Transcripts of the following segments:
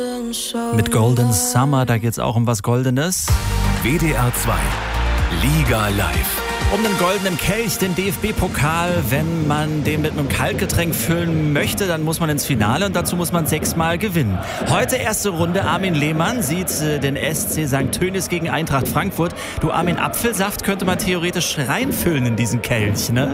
Mit Golden Summer, da geht es auch um was Goldenes. WDR 2, Liga live. Um den goldenen Kelch, den DFB-Pokal. Wenn man den mit einem Kaltgetränk füllen möchte, dann muss man ins Finale und dazu muss man 6-mal gewinnen. Heute erste Runde. Armin Lehmann sieht den SC St. Tönis gegen Eintracht Frankfurt. Du Armin, Apfelsaft könnte man theoretisch reinfüllen in diesen Kelch, ne?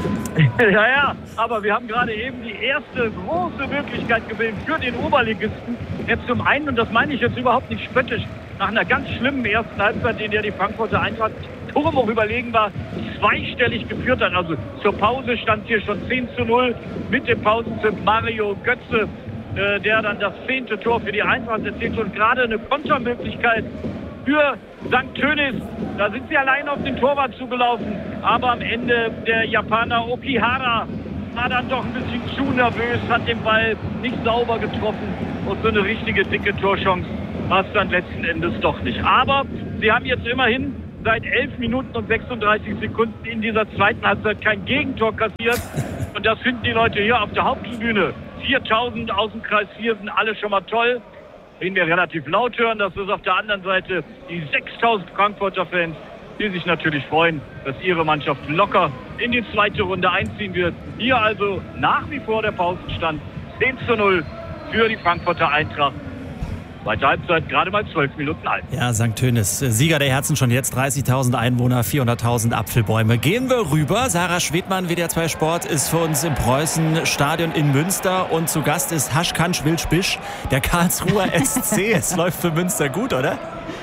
Ja, aber wir haben gerade eben die erste große Möglichkeit gewählt für den Oberligisten. Jetzt zum einen, und das meine ich jetzt überhaupt nicht spöttisch, nach einer ganz schlimmen ersten Halbzeit, in der die Frankfurter Eintracht turmhoch überlegen war, zweistellig geführt hat. Also zur Pause stand hier schon 10:0 mit dem Pausentipp Mario Götze, der dann das 10. Tor für die Eintracht erzielt und gerade eine Kontermöglichkeit für St. Tönis. Da sind sie allein auf den Torwart zugelaufen, aber am Ende der Japaner Okihara war dann doch ein bisschen zu nervös, hat den Ball nicht sauber getroffen und so eine richtige dicke Torchance war es dann letzten Endes doch nicht. Aber sie haben jetzt immerhin seit 11 Minuten und 36 Sekunden in dieser zweiten Halbzeit kein Gegentor kassiert. Und das finden die Leute hier auf der Haupttribüne. 4.000 aus dem Kreis 4 sind alle schon mal toll. Wenn wir relativ laut hören, das ist auf der anderen Seite die 6.000 Frankfurter Fans, die sich natürlich freuen, dass ihre Mannschaft locker in die zweite Runde einziehen wird. Hier also nach wie vor der Pausenstand 10:0 für die Frankfurter Eintracht. Zweite Halbzeit, gerade mal 12 Minuten alt. Ja, St. Tönis, Sieger der Herzen schon jetzt, 30.000 Einwohner, 400.000 Apfelbäume. Gehen wir rüber. Sarah Schwedmann, WDR 2 Sport, ist für uns im Preußen-Stadion in Münster und zu Gast ist Haschkan Schwilspisch, der Karlsruher SC. Es läuft für Münster gut, oder?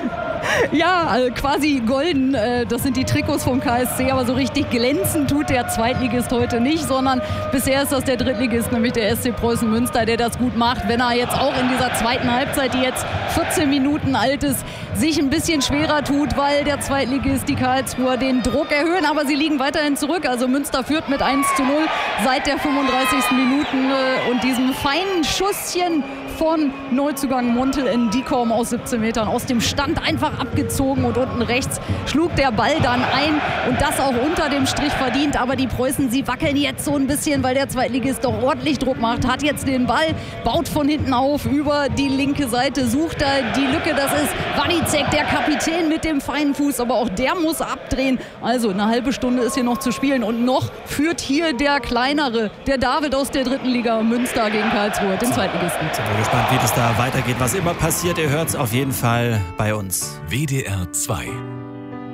Ja, also quasi golden, das sind die Trikots vom KSC, aber so richtig glänzen tut der Zweitligist heute nicht, sondern bisher ist das der Drittligist, nämlich der SC Preußen Münster, der das gut macht, wenn er jetzt auch in dieser zweiten Halbzeit, die jetzt 14 Minuten alt ist, sich ein bisschen schwerer tut, weil der Zweitligist, die Karlsruher, den Druck erhöhen, aber sie liegen weiterhin zurück, also Münster führt mit 1:0 seit der 35. Minuten und diesem feinen Schusschen von Neuzugang Montel in Dikom aus 17 Metern aus dem Stand einfach abgezogen und unten rechts schlug der Ball dann ein und das auch unter dem Strich verdient. Aber die Preußen, sie wackeln jetzt so ein bisschen, weil der Zweitligist doch ordentlich Druck macht, hat jetzt den Ball, baut von hinten auf über die linke Seite, sucht da die Lücke, das ist Wanicek, der Kapitän mit dem feinen Fuß, aber auch der muss abdrehen. Also eine halbe Stunde ist hier noch zu spielen und noch führt hier der Kleinere, der David aus der dritten Liga Münster gegen Karlsruhe, den Zweitligisten. Sind wir gespannt, wie das da weitergeht. Was immer passiert, ihr hört es auf jeden Fall bei uns. WDR 2